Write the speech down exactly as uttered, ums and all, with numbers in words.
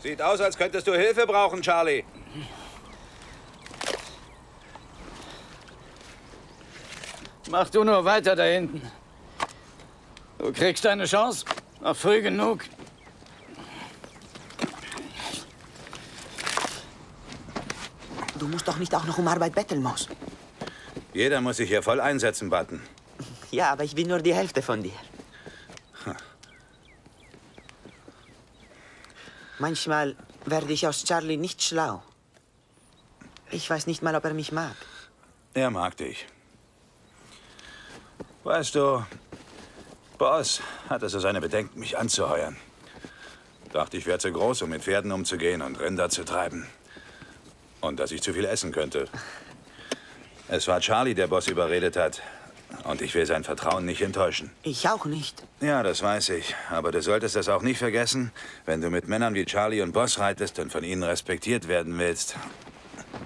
Sieht aus, als könntest du Hilfe brauchen, Charlie. Mach du nur weiter da hinten. Du kriegst deine Chance. Noch früh genug. Du musst doch nicht auch noch um Arbeit betteln, Moss. Jeder muss sich hier voll einsetzen, Button. Ja, aber ich bin nur die Hälfte von dir. Hm. Manchmal werde ich aus Charlie nicht schlau. Ich weiß nicht mal, ob er mich mag. Er mag dich. Weißt du, Boss hatte so seine Bedenken, mich anzuheuern. Dachte, ich wäre zu groß, um mit Pferden umzugehen und Rinder zu treiben. Und dass ich zu viel essen könnte. Es war Charlie, der Boss überredet hat. Und ich will sein Vertrauen nicht enttäuschen. Ich auch nicht. Ja, das weiß ich. Aber du solltest das auch nicht vergessen, wenn du mit Männern wie Charlie und Boss reitest und von ihnen respektiert werden willst.